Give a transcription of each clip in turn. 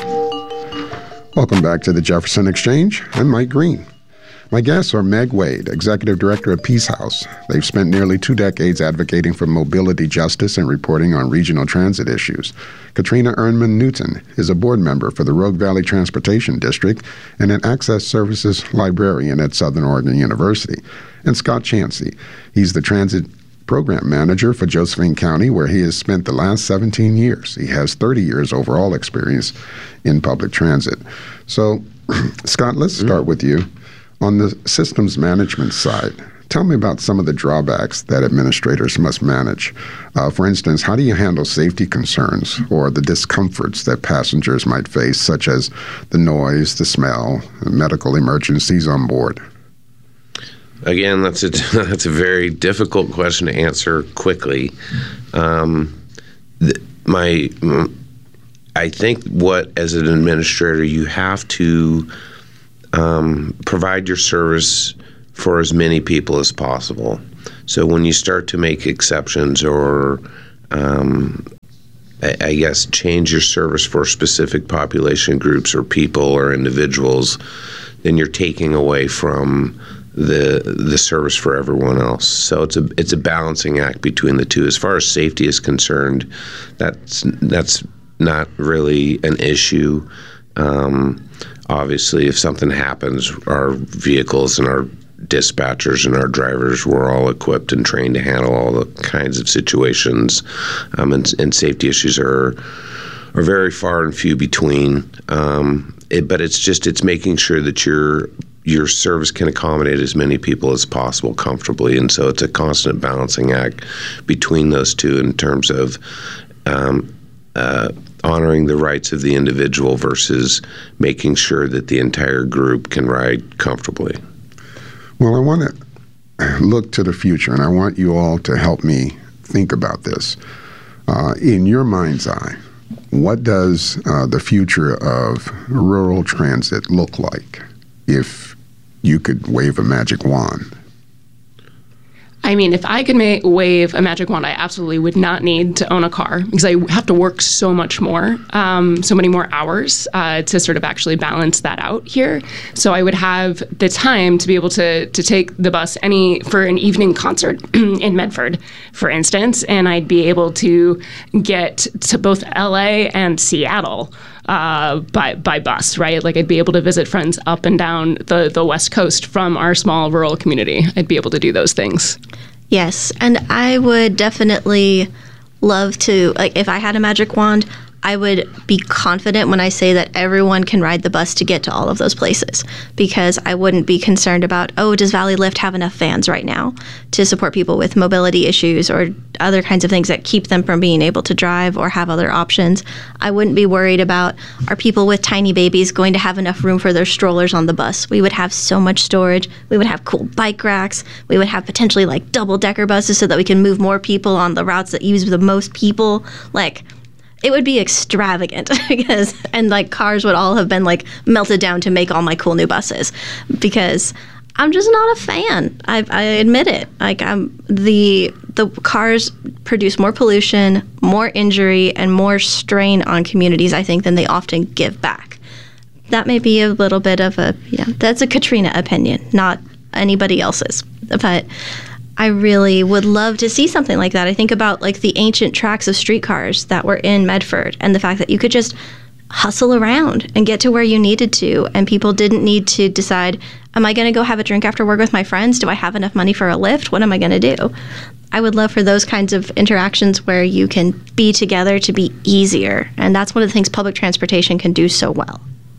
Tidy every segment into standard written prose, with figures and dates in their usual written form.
Welcome back to the Jefferson Exchange. I'm Mike Green. My guests are Meg Wade, Executive Director of Peace House. They've spent nearly 2 decades advocating for mobility justice and reporting on regional transit issues. Katrina Ernman Newton is a board member for the Rogue Valley Transportation District and an Access Services librarian at Southern Oregon University. And Scott Chansey, he's the Transit Program Manager for Josephine County, where he has spent the last 17 years. He has 30 years overall experience in public transit. So, Scott, let's start with you. On the systems management side, tell me about some of the drawbacks that administrators must manage. For instance, how do you handle safety concerns or the discomforts that passengers might face, such as the noise, the smell, medical emergencies on board? Again, that's a very difficult question to answer quickly. I think as an administrator, you have to provide your service for as many people as possible. So when you start to make exceptions or, I guess, change your service for specific population groups or people or individuals, then you're taking away from the service for everyone else. So it's a balancing act between the two. As far as safety is concerned, that's not really an issue. Obviously, if something happens, our vehicles and our dispatchers and our drivers, we're all equipped and trained to handle all the kinds of situations, and safety issues are very far and few between. But it's making sure that your service can accommodate as many people as possible comfortably, and so it's a constant balancing act between those two in terms of honoring the rights of the individual versus making sure that the entire group can ride comfortably. Well, I want to look to the future, and I want you all to help me think about this. In your mind's eye, what does the future of rural transit look like if you could wave a magic wand? I mean, if I could wave a magic wand, I absolutely would not need to own a car because I have to work so much more, so many more hours to sort of actually balance that out here. So I would have the time to be able to take the bus for an evening concert in Medford, for instance, and I'd be able to get to both LA and Seattle by bus, right? Like I'd be able to visit friends up and down the West Coast from our small rural community. I'd be able to do those things. Yes, and I would definitely love to, if I had a magic wand, I would be confident when I say that everyone can ride the bus to get to all of those places, because I wouldn't be concerned about, does Valley Lift have enough vans right now to support people with mobility issues or other kinds of things that keep them from being able to drive or have other options. I wouldn't be worried about, are people with tiny babies going to have enough room for their strollers on the bus? We would have so much storage. We would have cool bike racks. We would have potentially double-decker buses so that we can move more people on the routes that use the most people. It would be extravagant and cars would all have been melted down to make all my cool new buses, because I'm just not a fan. I admit it. The cars produce more pollution, more injury, and more strain on communities, I think, than they often give back. That may be a little bit of that's a Katrina opinion, not anybody else's. But I really would love to see something like that. I think about the ancient tracks of streetcars that were in Medford and the fact that you could just hustle around and get to where you needed to, and people didn't need to decide, am I going to go have a drink after work with my friends? Do I have enough money for a Lyft? What am I going to do? I would love for those kinds of interactions where you can be together to be easier, and that's one of the things public transportation can do so well.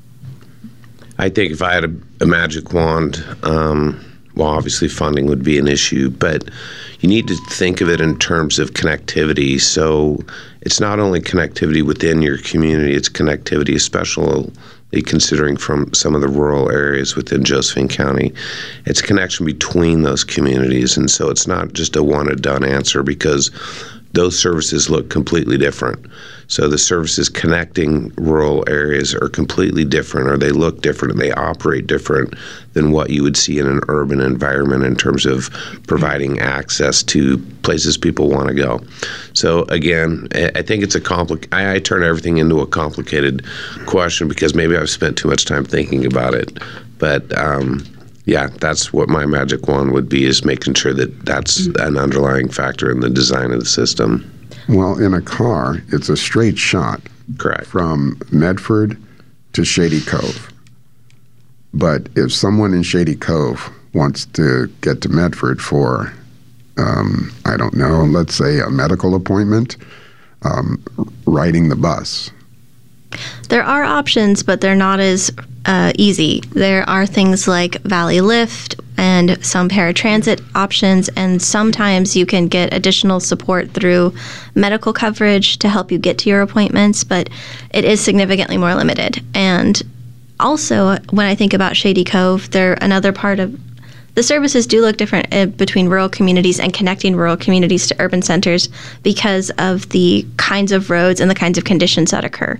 I think if I had a magic wand, well, obviously funding would be an issue, but you need to think of it in terms of connectivity. So it's not only connectivity within your community, it's connectivity, especially considering from some of the rural areas within Josephine County. It's a connection between those communities, and so it's not just a one-and-done answer, because those services look completely different. So the services connecting rural areas are completely different, or they look different, and they operate different than what you would see in an urban environment in terms of providing access to places people want to go. So again, I think it's I turn everything into a complicated question because maybe I've spent too much time thinking about it. But yeah, that's what my magic wand would be, is making sure that that's an underlying factor in the design of the system. Well, in a car, it's a straight shot. Correct. From Medford to Shady Cove. But if someone in Shady Cove wants to get to Medford for, I don't know, let's say a medical appointment, riding the bus. There are options, but they're not as easy. There are things like Valley Lift and some paratransit options, and sometimes you can get additional support through medical coverage to help you get to your appointments, but it is significantly more limited. And also, when I think about Shady Cove, they're another part of the services do look different between rural communities and connecting rural communities to urban centers because of the kinds of roads and the kinds of conditions that occur.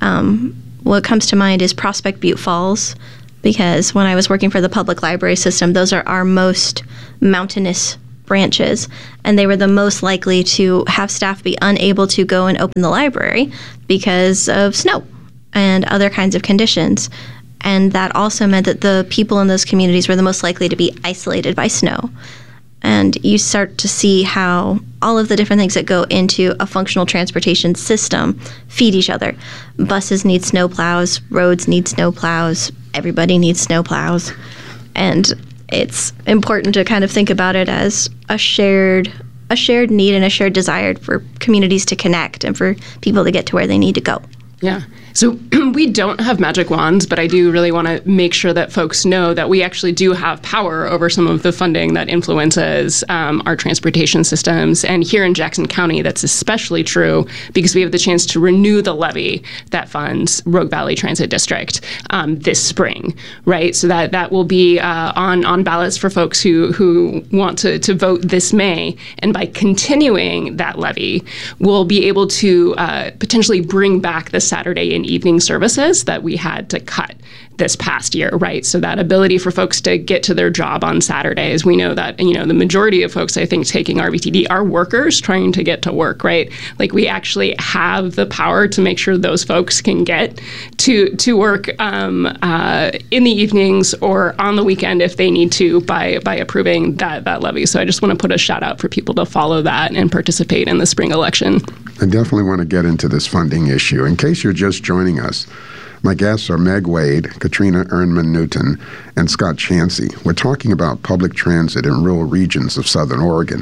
What comes to mind is Prospect Butte Falls, because when I was working for the public library system, those are our most mountainous branches, and they were the most likely to have staff be unable to go and open the library because of snow and other kinds of conditions. And that also meant that the people in those communities were the most likely to be isolated by snow. And you start to see how all of the different things that go into a functional transportation system feed each other. Buses need snow plows, roads need snow plows, everybody needs snow plows. And it's important to kind of think about it as a shared need and a shared desire for communities to connect and for people to get to where they need to go. Yeah. So we don't have magic wands, but I do really want to make sure that folks know that we actually do have power over some of the funding that influences our transportation systems. And here in Jackson County, that's especially true because we have the chance to renew the levy that funds Rogue Valley Transit District this spring, right? So that will be on ballots for folks who want to vote this May. And by continuing that levy, we'll be able to potentially bring back the Saturday and evening services that we had to cut this past year, right? So that ability for folks to get to their job on Saturdays. We know that, the majority of folks, I think, taking RVTD are workers trying to get to work, right? Like we actually have the power to make sure those folks can get to work in the evenings or on the weekend if they need to by approving that levy. So I just want to put a shout out for people to follow that and participate in the spring election. I definitely want to get into this funding issue. In case you're just joining us, my guests are Meg Wade, Katrina Ernman-Newton, and Scott Chansey. We're talking about public transit in rural regions of Southern Oregon.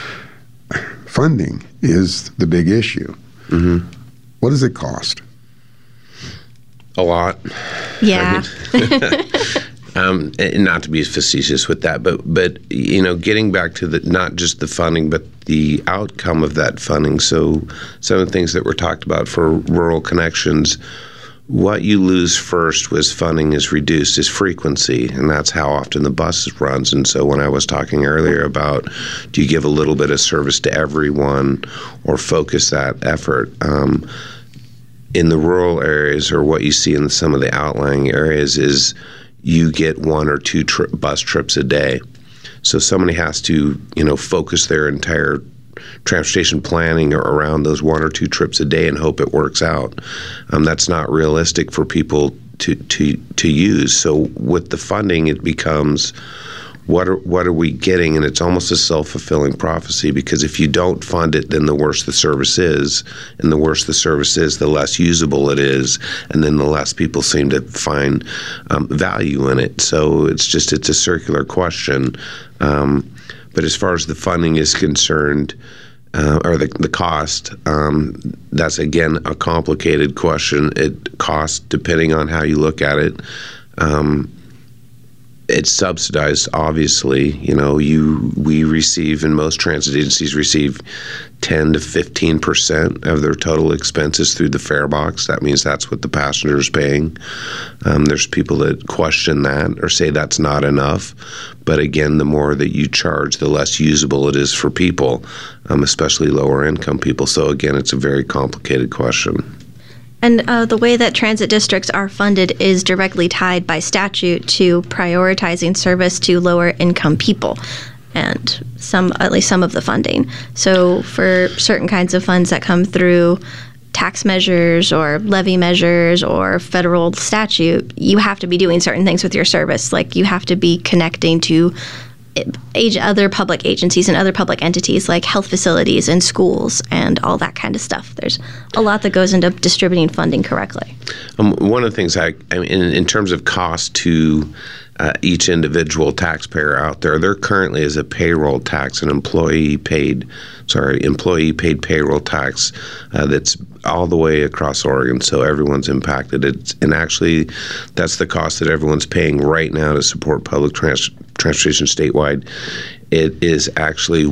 Funding is the big issue. Mm-hmm. What does it cost? A lot. Yeah. Not to be facetious with that, but getting back to not just the funding, but the outcome of that funding. So some of the things that were talked about for rural connections, what you lose first was funding is reduced is frequency, and that's how often the bus runs. And so when I was talking earlier about do you give a little bit of service to everyone or focus that effort, in the rural areas or what you see in some of the outlying areas is you get one or two bus trips a day. So somebody has to, focus their entire transportation planning around those one or two trips a day and hope it works out. That's not realistic for people to use. So with the funding, it becomes what are we getting? And it's almost a self-fulfilling prophecy, because if you don't fund it, then the worse the service is, and the worse the service is, the less usable it is, and then the less people seem to find value in it. So it's a circular question. But as far as the funding is concerned, or the cost, that's again a complicated question. It costs, depending on how you look at it. it's subsidized, obviously. We receive, and most transit agencies receive 10 to 15% of their total expenses through the fare box. That means that's what the passenger is paying. There's people that question that or say that's not enough. But again, the more that you charge, the less usable it is for people, especially lower income people. So again, it's a very complicated question. And the way that transit districts are funded is directly tied by statute to prioritizing service to lower income people, and at least some of the funding. So for certain kinds of funds that come through tax measures or levy measures or federal statute, you have to be doing certain things with your service. Like you have to be connecting to other public agencies and other public entities like health facilities and schools and all that kind of stuff. There's a lot that goes into distributing funding correctly. One of the things in terms of cost to each individual taxpayer out there currently is a payroll tax, an employee paid payroll tax that's all the way across Oregon, so everyone's impacted. And actually, that's the cost that everyone's paying right now to support public transportation statewide. It is actually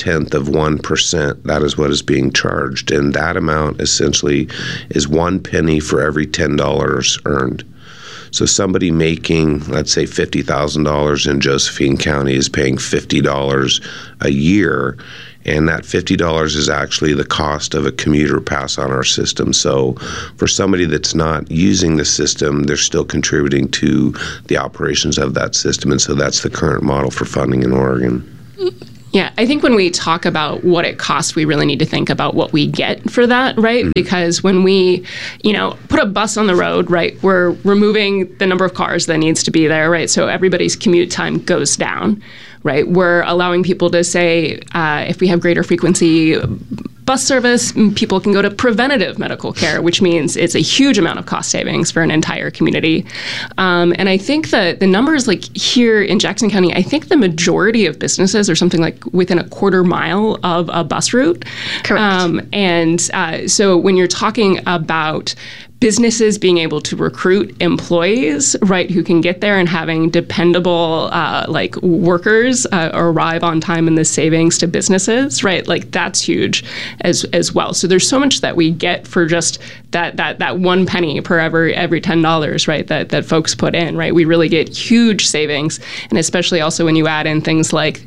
0.1%. That is what is being charged, and that amount essentially is 1 penny for every $10 earned. So somebody making, let's say, $50,000 in Josephine County is paying $50 a year, and that $50 is actually the cost of a commuter pass on our system. So for somebody that's not using the system, they're still contributing to the operations of that system, and so that's the current model for funding in Oregon. Yeah, I think when we talk about what it costs, we really need to think about what we get for that, right? Mm-hmm. Because when we, put a bus on the road, right, we're removing the number of cars that needs to be there, right? So everybody's commute time goes down, right? We're allowing people to say, if we have greater frequency bus service, people can go to preventative medical care, which means it's a huge amount of cost savings for an entire community. And I think that the numbers like here in Jackson County, I think the majority of businesses are something like within a quarter mile of a bus route. Correct. So when you're talking about businesses being able to recruit employees, right, who can get there and having dependable workers arrive on time in the savings to businesses, right, like that's huge as well. So there's so much that we get for just that 1 penny per every $10, right, that folks put in, right. We really get huge savings, and especially also when you add in things like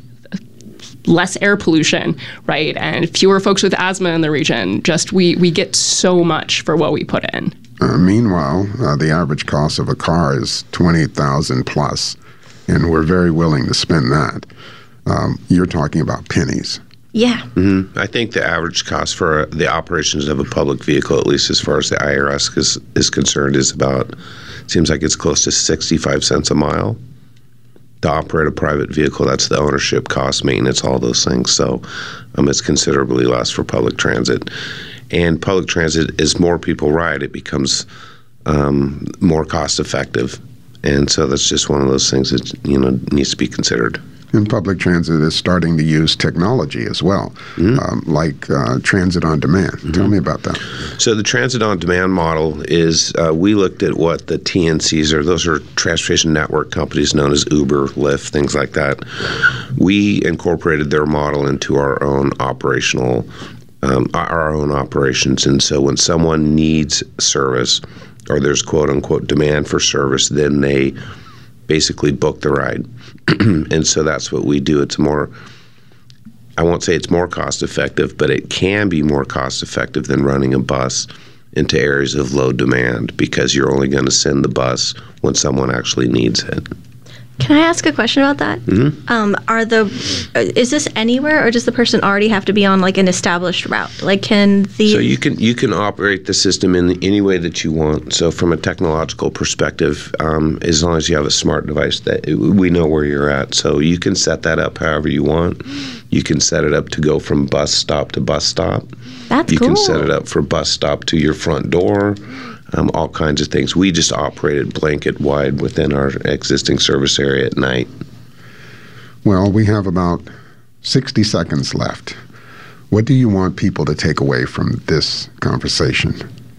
less air pollution, right, and fewer folks with asthma in the region. Just we get so much for what we put in. Meanwhile, the average cost of a car is $20,000 plus, and we're very willing to spend that. You're talking about pennies. Yeah. Mm-hmm. I think the average cost for the operations of a public vehicle, at least as far as the IRS is concerned, seems like it's close to 65 cents a mile. To operate a private vehicle, that's the ownership cost, maintenance, all those things. So it's considerably less for public transit. And public transit, as more people ride, it becomes more cost effective. And so that's just one of those things that needs to be considered. And public transit is starting to use technology as well, like transit on demand. Mm-hmm. Tell me about that. So the transit on demand model is, we looked at what the TNCs are. Those are transportation network companies known as Uber, Lyft, things like that. We incorporated their model into our own operations. And so when someone needs service, or there's quote unquote demand for service, then they basically book the ride. And so that's what we do. It's I won't say it's more cost effective, but it can be more cost effective than running a bus into areas of low demand, because you're only going to send the bus when someone actually needs it. Can I ask a question about that? Mm-hmm. Is this anywhere, or does the person already have to be on like an established route? Like, so you can operate the system in any way that you want. So from a technological perspective, as long as you have a smart device, that we know where you're at. So you can set that up however you want. You can set it up to go from bus stop to bus stop. That's cool. You can set it up for bus stop to your front door. All kinds of things. We just operated blanket wide within our existing service area at night. Well, we have about 60 seconds left. What do you want people to take away from this conversation?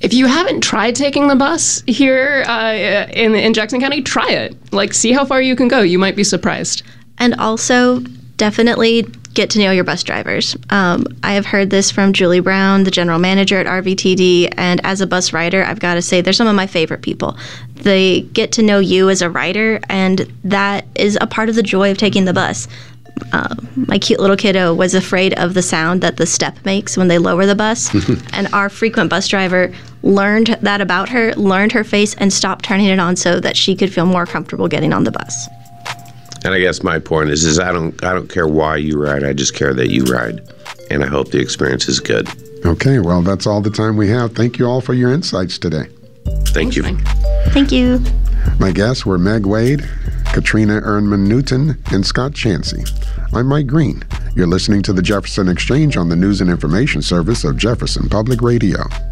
If you haven't tried taking the bus here in Jackson County, try it. Like, see how far you can go. You might be surprised. And also, definitely get to know your bus drivers. I have heard this from Julie Brown, the general manager at RVTD, and as a bus rider, I've got to say they're some of my favorite people. They get to know you as a rider, and that is a part of the joy of taking the bus. My cute little kiddo was afraid of the sound that the step makes when they lower the bus, and our frequent bus driver learned that about her, learned her face, and stopped turning it on so that she could feel more comfortable getting on the bus. And I guess my point is I don't care why you ride. I just care that you ride, and I hope the experience is good. Okay, well, that's all the time we have. Thank you all for your insights today. Thank you. Thank you. My guests were Meg Wade, Katrina Ernman-Newton, and Scott Chansey. I'm Mike Green. You're listening to the Jefferson Exchange on the News and Information Service of Jefferson Public Radio.